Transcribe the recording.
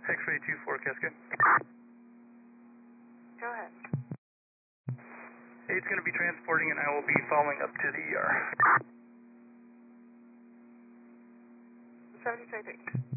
X-ray 24 Cascade. Go ahead. 8's going to be transporting and I will be following up to the ER. 73.